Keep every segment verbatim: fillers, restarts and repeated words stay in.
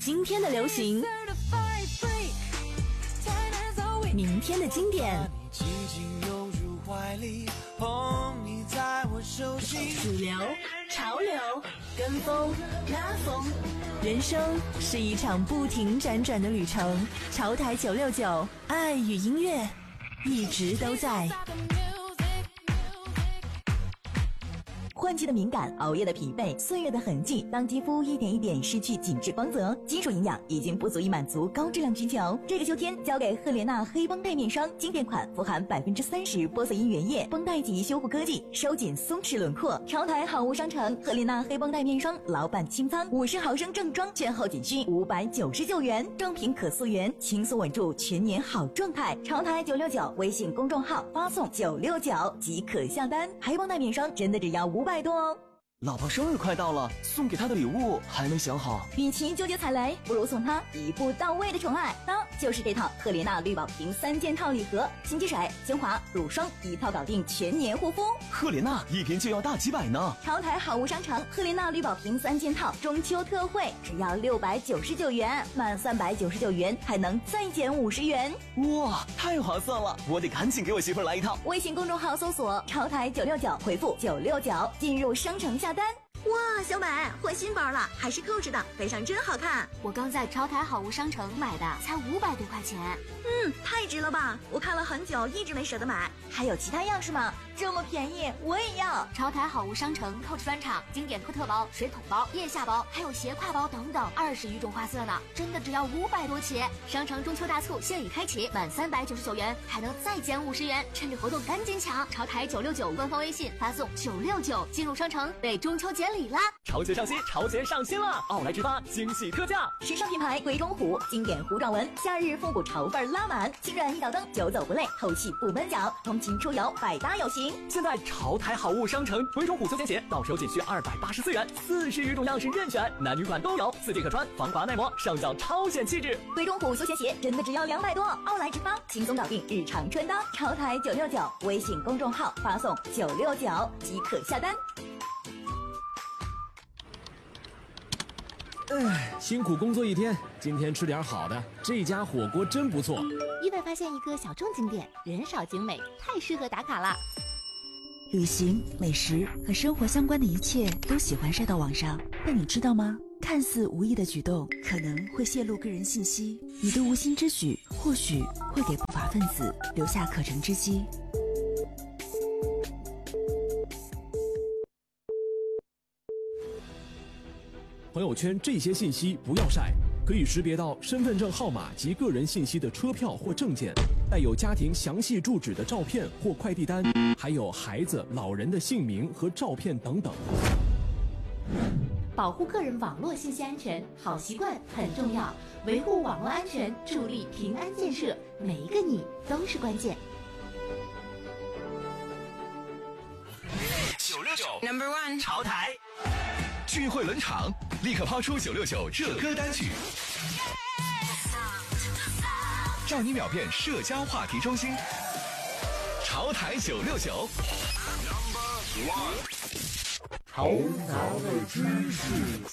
今天的流行，明天的经典，主流、潮流、跟风、拉风，人生是一场不停辗转的旅程。潮台九六九，爱与音乐一直都在。换季的敏感，熬夜的疲惫，岁月的痕迹，当肌肤一点一点失去紧致光泽，基础营养已经不足以满足高质量需求。这个秋天交给赫莲娜黑绷带面霜，经典款富含百分之三十玻色因原液绷带级修护科技，收紧松弛轮廓。潮台好物商城赫莲娜黑绷带面霜老板清仓，五十毫升正装券后仅需五百九十九元，正品可溯源，轻松稳住全年好状态。潮台九六九微信公众号发送九六九即可下单，黑绷带面霜真的只要五百多哦。 老婆生日快到了，送给她的礼物还没想好。 与其纠结踩雷，不如送她一步到位的宠爱。那就是这套赫莲娜绿宝瓶三件套礼盒，清洁水、精华、乳霜一套搞定全年护肤。 赫莲娜一瓶就要大几百呢。 潮台好物商城赫莲娜绿宝瓶三件套中秋特惠，只要六百九十九元，满三百九十九元还能再减五十元。 哇，太划算了！我得赶紧给我媳妇儿来一套。 微信公众号搜索潮台九六九，回复九六九进入商城下单。哇，小美换新包了，还是 Coach 的，背上真好看。 我刚在潮台好物商城买的，才五百多块钱。 嗯，太值了吧！我看了很久，一直没舍得买。还有其他样式吗？这么便宜，我也要。 潮台好物商城 Coach 专场经典托特包、水桶包、腋下包，还有斜挎包等等，二十余种花色呢，真的只要五百多起。商城中秋大促现已开启，满三百九十九元还能再减五十元，趁着活动赶紧抢！潮台九六九官方微信发送九六九进入商城，为中秋节礼啦！ 潮节上新，潮节上新了！奥莱直发惊喜特价， 时尚品牌鬼冢虎经典糊状纹，夏日复古潮范拉满，轻软一脚蹬，久走不累，透气不闷脚，通勤出游百搭有型。 现在潮台好物商城鬼冢虎休闲鞋到手仅需二百八十四元，四十余种样式任选，男女款都有，四季可穿，防滑耐磨，上脚超显气质。 鬼冢虎休闲鞋真的只要两百多，奥莱直发轻松搞定日常穿搭。潮台九六九微信公众号发送九六九即可下单。 哎，辛苦工作一天，今天吃点好的。这家火锅真不错。 意外发现一个小众景点，人少景美，太适合打卡了。 旅行、美食和生活相关的一切都喜欢晒到网上，但你知道吗？看似无意的举动，可能会泄露个人信息。你的无心之举，或许会给不法分子留下可乘之机。 朋友圈这些信息不要晒，可以识别到身份证号码及个人信息的车票或证件，带有家庭详细住址的照片或快递单，还有孩子、老人的姓名和照片等等。 保护个人网络信息安全，好习惯很重要。维护网络安全，助力平安建设，每一个你都是关键。 九六九 Number One 潮台聚会轮场，立刻抛出九六九热歌单曲，让你秒变社交话题中心。潮台九六九 Number One 潮台的知识。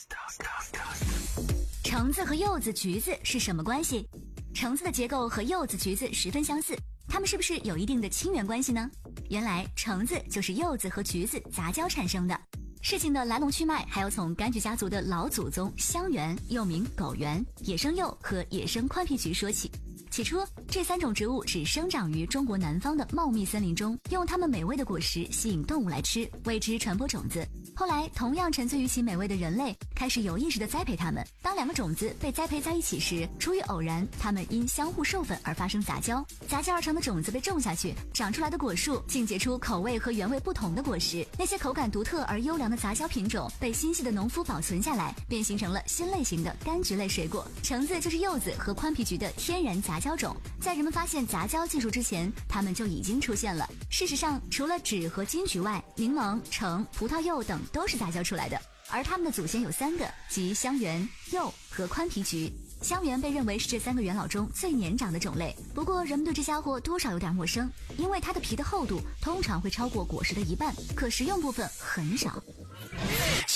橙子和柚子、橘子是什么关系？橙子的结构和柚子、橘子十分相似，它们是不是有一定的亲缘关系呢？原来橙子就是柚子和橘子杂交产生的。事情的来龙去脉还要从柑橘家族的老祖宗香橼，又名狗橼、野生柚和野生宽皮橘说起。起初，这三种植物只生长于中国南方的茂密森林中，用它们美味的果实吸引动物来吃，为之传播种子。后来，同样沉醉于其美味的人类开始有意识地栽培它们。当两个种子被栽培在一起时，出于偶然，它们因相互授粉而发生杂交。杂交而成的种子被种下去，长出来的果树竟结出口味和原味不同的果实。那些口感独特而优良的杂交品种被心细的农夫保存下来，便形成了新类型的柑橘类水果。橙子就是柚子和宽皮橘的天然杂交种。在人们发现杂交技术之前，它们就已经出现了。事实上，除了枳和金桔外，柠檬、橙、葡萄柚等都是杂交出来的，而它们的祖先有三个，即香橼、柚和宽皮橘。香橼被认为是这三个元老中最年长的种类，不过人们对这家伙多少有点陌生，因为它的皮的厚度通常会超过果实的一半，可食用部分很少。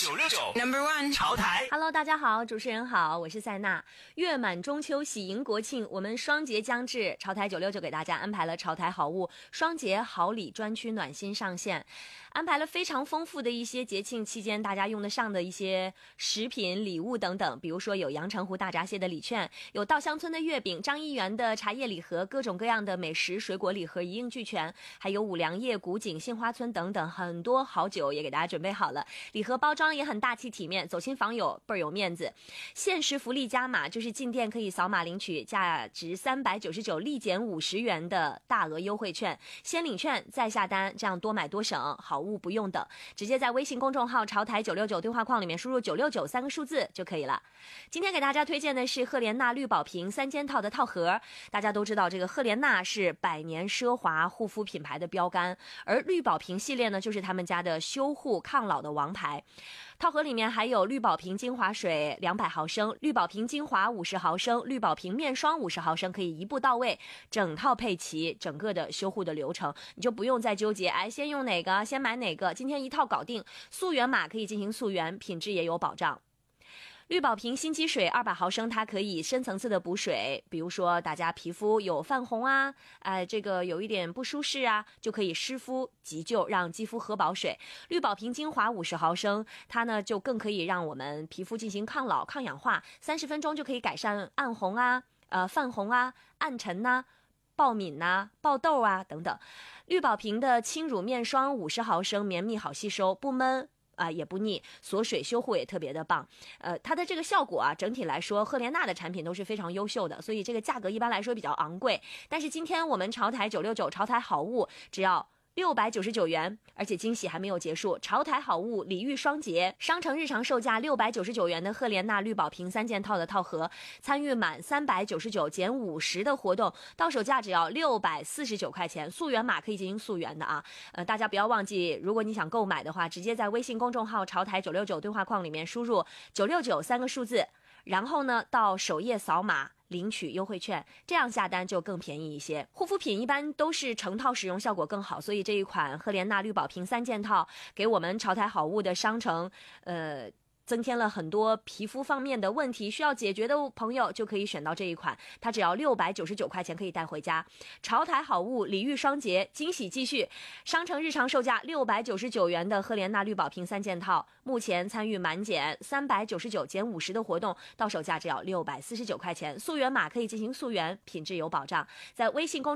九六九 Number One 潮台。 Hello， 大家好，主持人好，我是塞娜。月满中秋，喜迎国庆，我们双节将至，潮台九六九给大家安排了潮台好物双节好礼专区暖心上线，安排了非常丰富的一些节庆期间大家用得上的一些食品、礼物等等，比如说有阳澄湖大闸蟹的礼券，有稻香村的月饼，张一元的茶叶礼盒，各种各样的美食水果礼盒一应俱全，还有五粮液、古井、杏花村等等，很多好酒也给大家准备好了，礼盒包装也很大气体面，走亲访友倍儿有面子。限时福利加码，就是进店可以扫码领取价值三百九十九立减五十元的大额优惠券，先领券再下单，这样多买多省，好物不用等，直接在微信公众号潮台九六九对话框里面输入九六九三个数字就可以了。今天给大家推荐的是赫莲娜绿宝瓶三件套的套盒。大家都知道这个赫莲娜是百年奢华护肤品牌的标杆，而绿宝瓶系列呢就是他们家的修护抗老的王牌。套盒里面还有绿宝瓶精华水两百毫升，绿宝瓶精华五十毫升，绿宝瓶面霜五十毫升，可以一步到位，整套配齐，整个的修护的流程你就不用再纠结，哎，先用哪个，先买哪个，今天一套搞定。溯源码可以进行溯源，品质也有保障。绿宝瓶心肌水二百毫升，它可以深层次的补水，比如说大家皮肤有泛红啊，呃，这个有一点不舒适啊，就可以湿敷急救，让肌肤喝饱水。绿宝瓶精华五十毫升，它呢就更可以让我们皮肤进行抗老、抗氧化，三十分钟就可以改善暗红啊、呃泛红啊、暗沉呐、啊、爆敏呐、啊、爆痘啊等等。绿宝瓶的轻乳面霜五十毫升，绵密好吸收，不闷。啊、呃，也不腻，锁水修护也特别的棒。呃，它的这个效果啊，整体来说，赫莲娜的产品都是非常优秀的，所以这个价格一般来说比较昂贵。但是今天我们潮台九六九潮台好物只要六百九十九元，而且惊喜还没有结束，潮台好物礼遇双节，商城日常售价六百九十九元的赫莲娜绿宝瓶三件套的套盒，参与满三百九十九减五十的活动，到手价只要六百四十九块钱，溯源码可以进行溯源的啊。呃，大家不要忘记，如果你想购买的话，直接在微信公众号潮台九六九对话框里面输入九六九三个数字，然后呢到首页扫码领取优惠券，这样下单就更便宜一些。护肤品一般都是成套使用效果更好，所以这一款赫莲娜绿宝瓶三件套给我们潮台好物的商城呃增添了很多皮肤方面的问题需要解决的朋友就可以选到这一款，它只要六百九十九块钱可以带回家。潮台好物礼遇双节，惊喜继续，商城日常售价六百九十九元的赫莲娜绿宝瓶三件套，目前参与满减三百九十九减五十的活动，到手价只要六百四十九块钱，溯源码可以进行溯源，品质有保障。在微信公